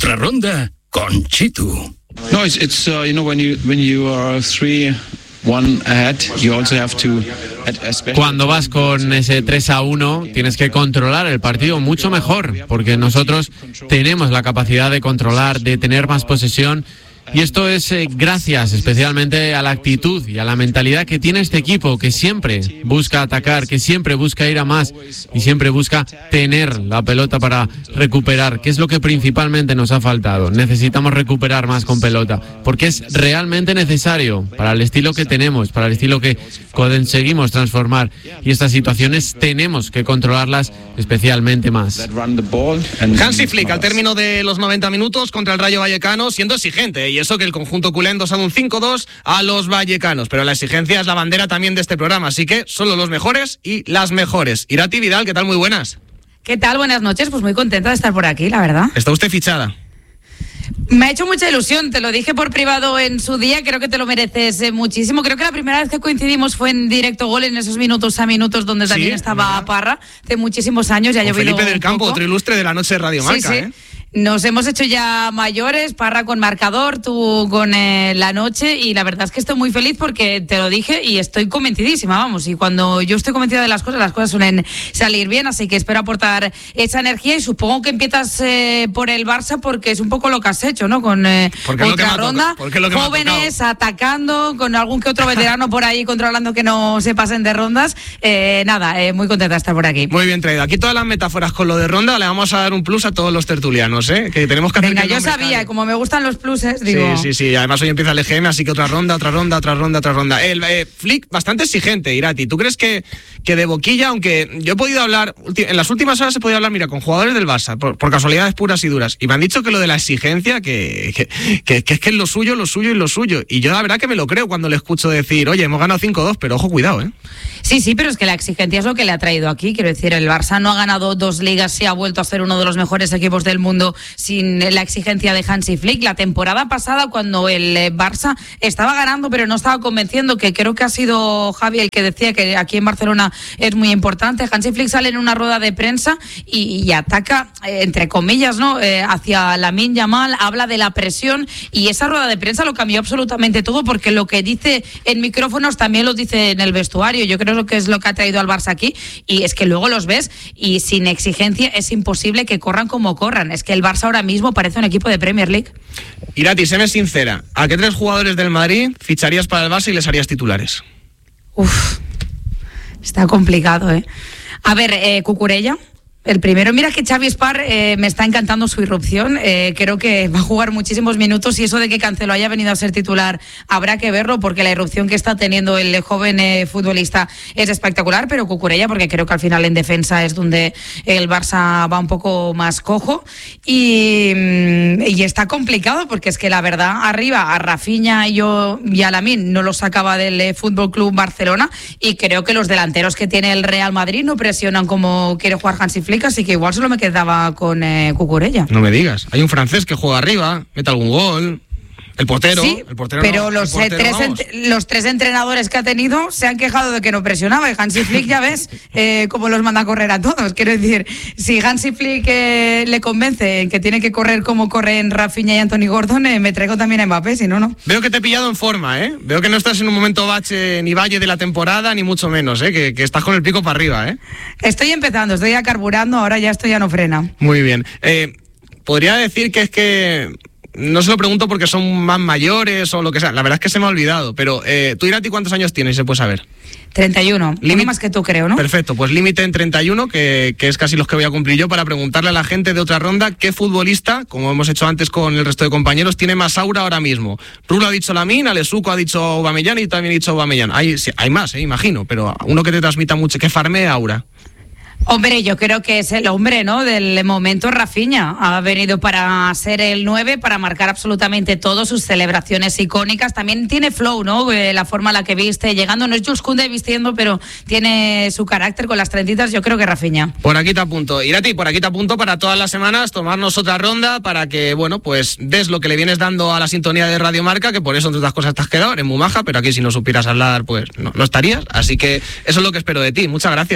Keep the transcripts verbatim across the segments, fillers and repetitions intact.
Otra ronda con Chitu. No, it's, it's uh, you know, when you when you are three one ahead, you also have to. Cuando vas con ese tres a uno, tienes que controlar el partido mucho mejor, porque nosotros tenemos la capacidad de controlar, de tener más posesión. Y esto es eh, gracias especialmente a la actitud y a la mentalidad que tiene este equipo, que siempre busca atacar, que siempre busca ir a más y siempre busca tener la pelota para recuperar, que es lo que principalmente nos ha faltado. Necesitamos recuperar más con pelota, porque es realmente necesario para el estilo que tenemos, para el estilo que conseguimos transformar. Y estas situaciones tenemos que controlarlas especialmente más. Hansi Flick, al término de los noventa minutos contra el Rayo Vallecano, siendo exigente, y eso que el conjunto culé endosado un cinco dos a los vallecanos, pero la exigencia es la bandera también de este programa, así que solo los mejores y las mejores. Irati Vidal, ¿qué tal? Muy buenas. ¿Qué tal? Buenas noches, pues muy contenta de estar por aquí, la verdad. ¿Está usted fichada? Me ha hecho mucha ilusión, te lo dije por privado en su día, creo que te lo mereces eh, muchísimo. Creo que la primera vez que coincidimos fue en Directo Gol, en esos minutos a minutos donde también ¿Sí? estaba ¿verdad? Parra, hace muchísimos años. Ya Con Felipe del Campo, otro ilustre de la noche de Radio Marca, sí, sí. ¿eh? Nos hemos hecho ya mayores, Parra con marcador, tú con eh, la noche, y la verdad es que estoy muy feliz porque te lo dije y estoy convencidísima, vamos, y cuando yo estoy convencida de las cosas, las cosas suelen salir bien, así que espero aportar esa energía, y supongo que empiezas eh, por el Barça porque es un poco lo que has hecho, ¿no? Con eh, otra ronda, jóvenes atacando, con algún que otro veterano por ahí controlando que no se pasen de rondas, eh, nada, eh, muy contenta de estar por aquí. Muy bien traído, aquí todas las metáforas con lo de ronda, le vamos a dar un plus a todos los tertulianos. ¿Eh? Que tenemos que hacer. Venga, que yo sabía, cale. Como me gustan los pluses, digo. Sí, sí, sí. Además hoy empieza el E G M, así que otra ronda, otra ronda, otra ronda, otra ronda. El eh, Flick bastante exigente, Irati. ¿Tú crees que, que de boquilla, aunque yo he podido hablar, en las últimas horas he podido hablar, mira, con jugadores del Barça, por, por casualidades puras y duras, y me han dicho que lo de la exigencia, que, que, que, que es que es lo suyo, lo suyo y lo suyo. Y yo la verdad que me lo creo cuando le escucho decir, oye, hemos ganado cinco dos, pero ojo, cuidado, ¿eh? Sí, sí, pero es que la exigencia es lo que le ha traído aquí. Quiero decir, el Barça no ha ganado dos ligas, sí ha vuelto a ser uno de los mejores equipos del mundo sin la exigencia de Hansi Flick. La temporada pasada, cuando el Barça estaba ganando pero no estaba convenciendo, que creo que ha sido Javi el que decía que aquí en Barcelona es muy importante, Hansi Flick sale en una rueda de prensa y, y ataca, eh, entre comillas, ¿no? Eh, hacia Lamine Yamal, habla de la presión, y esa rueda de prensa lo cambió absolutamente todo, porque lo que dice en micrófonos también lo dice en el vestuario. Yo creo que es lo que ha traído al Barça aquí, y es que luego los ves y sin exigencia es imposible que corran como corran. Es que el Barça ahora mismo parece un equipo de Premier League. Irati, séme sincera, ¿a qué tres jugadores del Madrid ficharías para el Barça y les harías titulares? Uf, está complicado, ¿eh? A ver, eh, Cucurella. El primero, mira que Xavi Espar eh, me está encantando su irrupción, eh, creo que va a jugar muchísimos minutos, y eso de que Cancelo haya venido a ser titular habrá que verlo, porque la irrupción que está teniendo el joven eh, futbolista es espectacular. Pero Cucurella, porque creo que al final en defensa es donde el Barça va un poco más cojo, y, y está complicado, porque es que la verdad arriba a Rafinha y, yo, y a Lamine no los sacaba del eh, Fútbol Club Barcelona, y creo que los delanteros que tiene el Real Madrid no presionan como quiere jugar Hansi Flick, así que igual solo me quedaba con eh, Cucurella. No me digas, hay un francés que juega arriba, mete algún gol, el portero, sí, el portero pero no, los, el portero, eh, tres ent- los tres entrenadores que ha tenido se han quejado de que no presionaba, y Hansi Flick ya ves eh, cómo los manda a correr a todos. Quiero decir, si Hansi Flick eh, le convence en que tiene que correr como corren Rafinha y Anthony Gordon, eh, me traigo también a Mbappé, si no, no. Veo que te he pillado en forma, ¿eh? Veo que no estás en un momento bache ni valle de la temporada, ni mucho menos, ¿eh? Que, que estás con el pico para arriba, ¿eh? Estoy empezando, estoy ya carburando, ahora ya esto ya no frena. Muy bien. Eh, podría decir que es que... No se lo pregunto porque son más mayores o lo que sea. La verdad es que se me ha olvidado. Pero eh, tú, Irati, ¿cuántos años tienes? Se puede saber. treinta y uno. Límite más que tú, creo, ¿no? Perfecto. Pues límite en treinta y uno, que, que es casi los que voy a cumplir yo, para preguntarle a la gente de otra ronda qué futbolista, como hemos hecho antes con el resto de compañeros, tiene más aura ahora mismo. Rulo ha dicho Lamine, Alesuco ha dicho Aubameyang y también ha dicho Aubameyang. Hay, sí, hay más, eh, imagino, pero uno que te transmita mucho, que farmee aura. Hombre, yo creo que es el hombre, ¿no?, del momento. Rafinha ha venido para ser el nueve, para marcar absolutamente todo, sus celebraciones icónicas. También tiene flow, ¿no?, eh, la forma en la que viste, llegando, no es Jules Koundé vistiendo, pero tiene su carácter con las trentitas. Yo creo que Rafinha. Por aquí te apunto. Irati, por aquí te apunto para todas las semanas tomarnos otra ronda para que, bueno, pues des lo que le vienes dando a la sintonía de Radio Marca, que por eso, entre otras cosas, te has quedado, eres muy maja, pero aquí si no supieras hablar, pues no, no estarías. Así que eso es lo que espero de ti. Muchas gracias.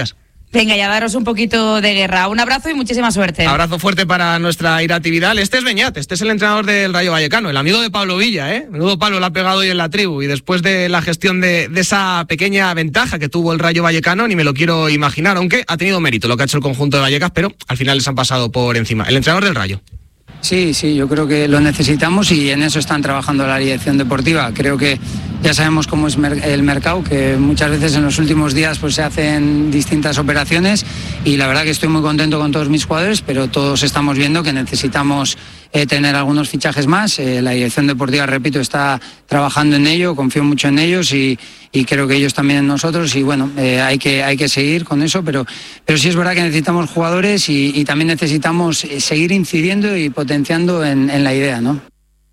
Venga, ya daros un poquito de guerra. Un abrazo y muchísima suerte. Abrazo fuerte para nuestra Irati Vidal. Este es Beñat, este es el entrenador del Rayo Vallecano, el amigo de Pablo Villa, ¿eh? Menudo palo le ha pegado hoy en la tribu. Y después de la gestión de, de esa pequeña ventaja que tuvo el Rayo Vallecano, ni me lo quiero imaginar, aunque ha tenido mérito lo que ha hecho el conjunto de Vallecas, pero al final les han pasado por encima. El entrenador del Rayo. Sí, sí, yo creo que lo necesitamos y en eso están trabajando la dirección deportiva. Creo que ya sabemos cómo es el mercado, que muchas veces en los últimos días pues se hacen distintas operaciones y la verdad que estoy muy contento con todos mis jugadores, pero todos estamos viendo que necesitamos eh, tener algunos fichajes más. Eh, la dirección deportiva, repito, está trabajando en ello, confío mucho en ellos y, y creo que ellos también en nosotros y bueno, eh, hay que hay que seguir con eso, pero, pero sí es verdad que necesitamos jugadores y, y también necesitamos seguir incidiendo y potenciando en, en la idea, ¿no?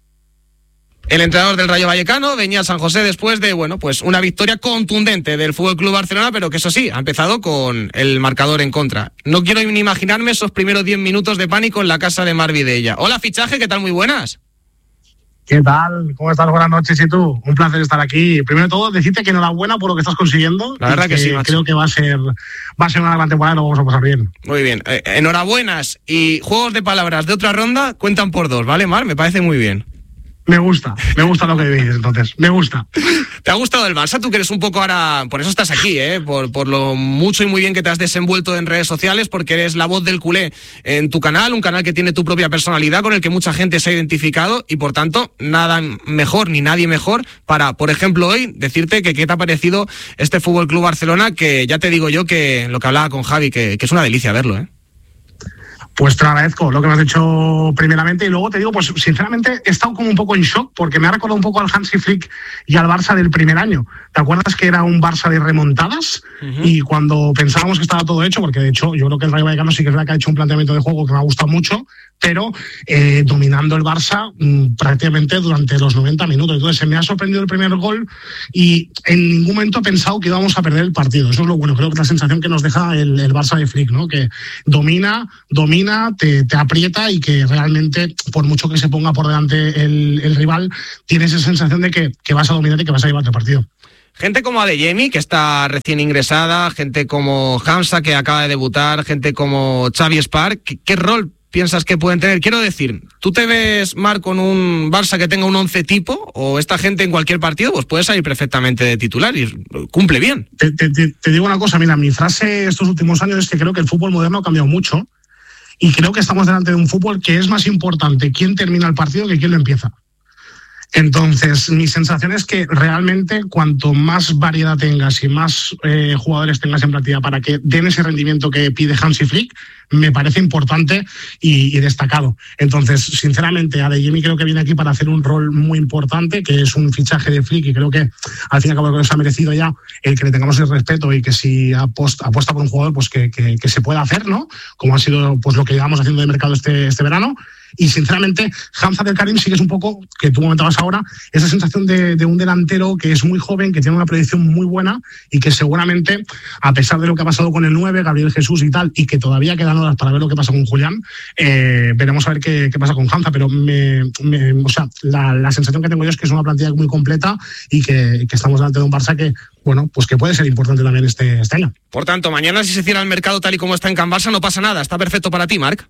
El entrenador del Rayo Vallecano, Beñat San José, después de, bueno, pues una victoria contundente del F C Barcelona, pero que eso sí, ha empezado con el marcador en contra. No quiero ni imaginarme esos primeros diez minutos de pánico en la casa de Mar Vidella. Hola, fichaje, ¿qué tal? Muy buenas. ¿Qué tal? ¿Cómo estás? Buenas noches, ¿y tú? Un placer estar aquí. Primero de todo, decirte que enhorabuena por lo que estás consiguiendo. La verdad que, que sí, macho. Creo que va a ser va a ser una gran temporada y lo vamos a pasar bien. Muy bien. Eh, enhorabuenas y juegos de palabras de otra ronda cuentan por dos, ¿vale, Mar? Me parece muy bien. Me gusta, me gusta lo que dices, entonces, me gusta. ¿Te ha gustado el Barça? Tú que eres un poco ahora, por eso estás aquí, ¿eh? Por, por lo mucho y muy bien que te has desenvuelto en redes sociales, porque eres la voz del culé en tu canal, un canal que tiene tu propia personalidad, con el que mucha gente se ha identificado y por tanto, nada mejor ni nadie mejor para, por ejemplo, hoy, decirte que qué te ha parecido este F C Barcelona, que ya te digo yo que lo que hablaba con Javi, que, que es una delicia verlo, ¿eh? Pues te agradezco lo que me has dicho primeramente y luego te digo, pues sinceramente he estado como un poco en shock porque me ha recordado un poco al Hansi Flick y al Barça del primer año. ¿Te acuerdas que era un Barça de remontadas? Uh-huh. Y cuando pensábamos que estaba todo hecho, porque de hecho yo creo que el Rayo Vallecano sí que es verdad que ha hecho un planteamiento de juego que me ha gustado mucho, pero eh, dominando el Barça mmm, prácticamente durante los noventa minutos. Entonces se me ha sorprendido el primer gol y en ningún momento he pensado que íbamos a perder el partido. Eso es lo bueno, creo que es la sensación que nos deja el, el Barça de Flick, ¿no? Que domina, domina, te, te aprieta y que realmente, por mucho que se ponga por delante el, el rival, tienes esa sensación de que, que vas a dominar y que vas a llevarte el partido. Gente como Adeyemi, que está recién ingresada, gente como Hamza, que acaba de debutar, gente como Xavi Espar, ¿qué, qué rol piensas que pueden tener? Quiero decir, ¿tú te ves, Mar, con un Barça que tenga un once tipo o esta gente en cualquier partido pues puede salir perfectamente de titular y cumple bien? Te, te, te digo una cosa, mira, mi frase estos últimos años es que creo que el fútbol moderno ha cambiado mucho y creo que estamos delante de un fútbol que es más importante quién termina el partido que quién lo empieza. Entonces, mi sensación es que realmente cuanto más variedad tengas y más eh, jugadores tengas en plantilla para que den ese rendimiento que pide Hansi Flick, me parece importante y, y destacado. Entonces, sinceramente, Adeyemi creo que viene aquí para hacer un rol muy importante, que es un fichaje de Flick y creo que al fin y al cabo se ha merecido ya el que le tengamos el respeto y que si aposta, apuesta por un jugador, pues que, que, que se pueda hacer, ¿no? Como ha sido pues lo que llevamos haciendo de mercado este, este verano. Y sinceramente, Hamza del Karim sí que es un poco, que tú comentabas ahora, esa sensación de, de un delantero que es muy joven, que tiene una proyección muy buena y que seguramente, a pesar de lo que ha pasado con el nueve, Gabriel Jesús y tal, y que todavía quedan horas para ver lo que pasa con Julián, eh, veremos a ver qué, qué pasa con Hamza, pero me, me, o sea, la, la sensación que tengo yo es que es una plantilla muy completa y que, que estamos delante de un Barça que, bueno, pues que puede ser importante también este, este año. Por tanto, mañana si se cierra el mercado tal y como está en Can Barça, no pasa nada, está perfecto para ti, Marc.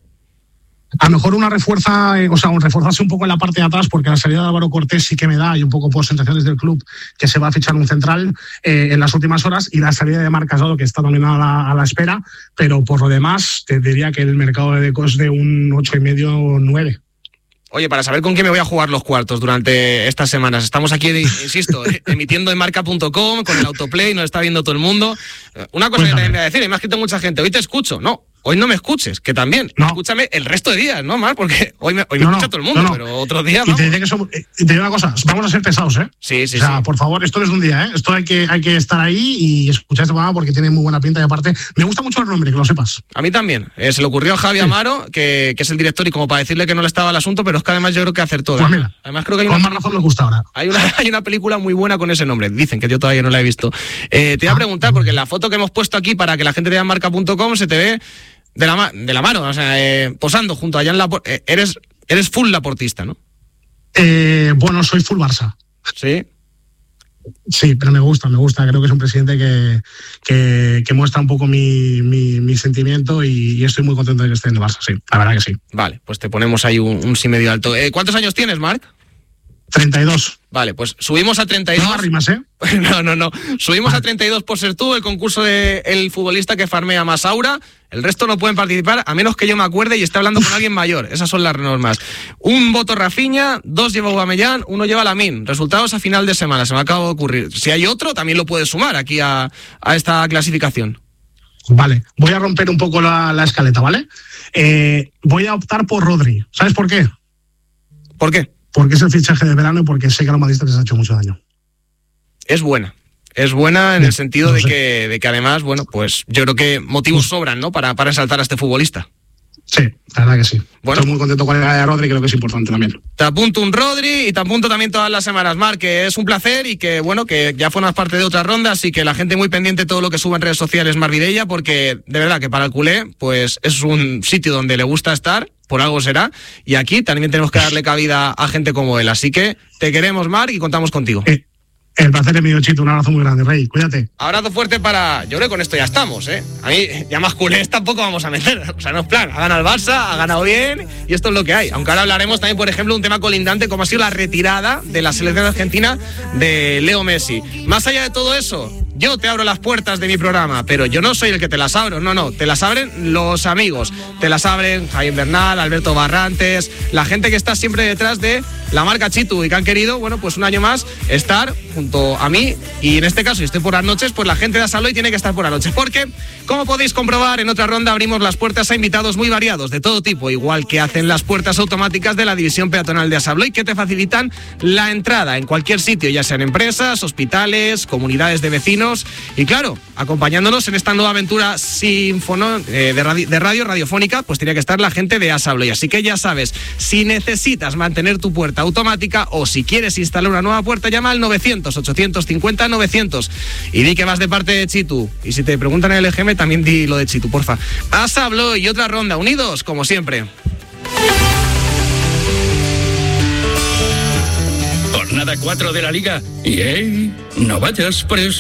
A lo mejor una refuerza, eh, o sea, un reforzarse un poco en la parte de atrás, porque la salida de Álvaro Cortés sí que me da, y un poco por sensaciones del club, que se va a fichar un central eh, en las últimas horas, y la salida de Marc Casado, que está también a la, a la espera, pero por lo demás, te diría que el mercado de Deco es de un ocho y medio o nueve. Oye, para saber con quién me voy a jugar los cuartos durante estas semanas. Estamos aquí, insisto, emitiendo en marca punto com, con el autoplay, nos está viendo todo el mundo. Una cosa Cuéntame. que también me voy a decir, me ha escrito mucha gente, hoy te escucho, no. Hoy no me escuches, que también. No. Escúchame el resto de días, ¿no, Mar? Porque hoy me, hoy me no, escucha no, todo el mundo, no, no. pero otros días. Y te diré que somos, eh, te diré una cosa, vamos a ser pesados, ¿eh? Sí, sí, o sea, sí. por favor, esto no es un día, ¿eh? Esto hay que, hay que estar ahí y escuchar este programa porque tiene muy buena pinta y aparte, me gusta mucho el nombre, que lo sepas. A mí también. Eh, se le ocurrió a Javi sí. Amaro, que, que es el director, y como para decirle que no le estaba el asunto, pero es que además yo creo que acertó. Pues mira, además creo que hay con una, más razón me gusta ahora. Hay una, hay una película muy buena con ese nombre. Dicen que yo todavía no la he visto. Eh, te iba a preguntar, porque en la foto que hemos puesto aquí para que la gente vea en marca punto com se te ve de la, de la mano, o sea, eh, posando junto allá en la... Eh, eres, eres full laportista, ¿no? Eh, bueno, soy full Barça. Sí. Sí, pero me gusta, me gusta. Creo que es un presidente que, que, que muestra un poco mi, mi, mi sentimiento y, y estoy muy contento de que esté en el Barça, sí, la verdad que sí. Vale, pues te ponemos ahí un, un sí medio alto. Eh, ¿Cuántos años tienes, Marc? treinta y dos. Vale, pues subimos a treinta y dos. No rimas, ¿eh? No, no, no. Subimos a treinta y dos por ser tú, el concurso de el futbolista que farmea más aura. El resto no pueden participar, a menos que yo me acuerde y esté hablando con alguien mayor. Esas son las normas. Un voto Rafinha, dos lleva Aubameyang, uno lleva Lamine. Resultados a final de semana, se me acaba de ocurrir. Si hay otro, también lo puedes sumar aquí a, a esta clasificación. Vale, voy a romper un poco la, la escaleta, ¿vale? Eh, voy a optar por Rodri. ¿Sabes por qué? ¿Por qué? Porque es el fichaje de verano y porque sé que a los madridistas les ha hecho mucho daño. Es buena. Es buena en el sentido no de sé. que, de que además, bueno, pues yo creo que motivos sobran, ¿no? Para, para exaltar a este futbolista. Sí, la verdad que sí. Bueno. Estoy muy contento con la llegada de Rodri, creo que es importante también. Te apunto un Rodri y te apunto también todas las semanas, Marc, que es un placer y que, bueno, que ya formas parte de otra ronda, así que la gente muy pendiente de todo lo que suba en redes sociales Marc Vidella, porque de verdad que para el culé, pues es un sitio donde le gusta estar, por algo será, y aquí también tenemos que darle cabida a gente como él, así que te queremos, Marc, y contamos contigo. Eh, el placer es mío, Chito, un abrazo muy grande, Rey, cuídate. Abrazo fuerte para... Yo creo que con esto ya estamos, ¿eh? A mí ya más culés tampoco vamos a meter. O sea, no es plan. Ha ganado el Barça, ha ganado bien y esto es lo que hay. Aunque ahora hablaremos también, por ejemplo, de un tema colindante como ha sido la retirada de la selección argentina de Leo Messi. Más allá de todo eso, yo te abro las puertas de mi programa, pero yo no soy el que te las abro. No, no, te las abren los amigos. Te las abren Javier Bernal, Alberto Barrantes, la gente que está siempre detrás de la marca Chitu y que han querido, bueno, pues un año más estar junto a mí, y en este caso, si estoy por las noches, pues la gente de Asabloy tiene que estar por las noches, porque, como podéis comprobar, en otra ronda abrimos las puertas a invitados muy variados, de todo tipo, igual que hacen las puertas automáticas de la división peatonal de Asabloy, que te facilitan la entrada en cualquier sitio, ya sean empresas, hospitales, comunidades de vecinos, y claro, acompañándonos en esta nueva aventura sinfono, eh, de, radio, de radio radiofónica, pues tiene que estar la gente de Asabloy, así que ya sabes, si necesitas mantener tu puerta automática o si quieres instalar una nueva puerta, llama al novecientos, ochocientos cincuenta, novecientos y di que vas de parte de Chitu. Y si te preguntan en el E G M, también di lo de Chitu, porfa. Asabloy y otra ronda, unidos como siempre. Jornada cuatro de la Liga y hey, no vayas preso.